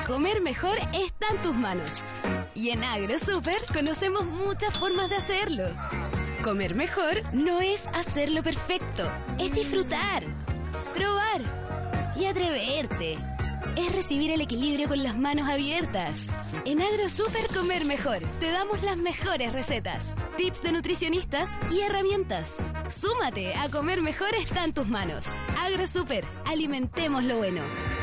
Comer mejor está en tus manos. Y en AgroSuper conocemos muchas formas de hacerlo. Comer mejor no es hacerlo perfecto, es disfrutar, probar y atreverte. Es recibir el equilibrio con las manos abiertas. En AgroSuper Comer Mejor te damos las mejores recetas, tips de nutricionistas y herramientas. Súmate a Comer Mejor está en tus manos. AgroSuper, alimentemos lo bueno.